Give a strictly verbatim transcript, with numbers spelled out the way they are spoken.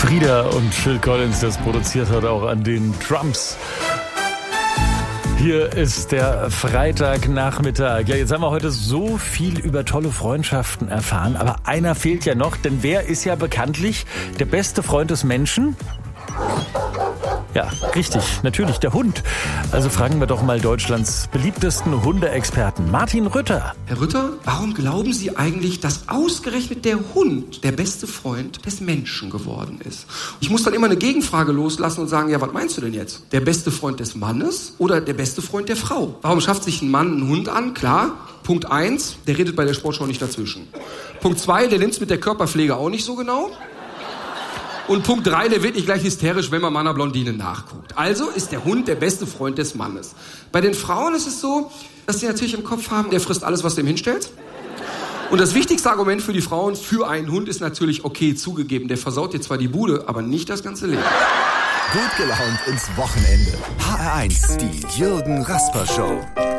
Frieda und Phil Collins, das produziert hat, auch an den Drums. Hier ist der Freitagnachmittag. Ja, jetzt haben wir heute so viel über tolle Freundschaften erfahren, aber einer fehlt ja noch, denn wer ist ja bekanntlich der beste Freund des Menschen? Ja, richtig, natürlich der Hund. Also fragen wir doch mal Deutschlands beliebtesten Hundeexperten, Martin Rütter. Herr Rütter, warum glauben Sie eigentlich, dass ausgerechnet der Hund der beste Freund des Menschen geworden ist? Ich muss dann immer eine Gegenfrage loslassen und sagen, ja, was meinst du denn jetzt? Der beste Freund des Mannes oder der beste Freund der Frau? Warum schafft sich ein Mann einen Hund an? Klar, Punkt eins, der redet bei der Sportschau nicht dazwischen. Punkt zwei, der nimmt's mit der Körperpflege auch nicht so genau. Und Punkt drei, der wird nicht gleich hysterisch, wenn man mal einer Blondine nachguckt. Also ist der Hund der beste Freund des Mannes. Bei den Frauen ist es so, dass sie natürlich im Kopf haben, der frisst alles, was du ihm hinstellst. Und das wichtigste Argument für die Frauen für einen Hund ist natürlich, okay, zugegeben, der versaut dir zwar die Bude, aber nicht das ganze Leben. Gut gelaunt ins Wochenende. H R eins, die Jürgen Rasper Show.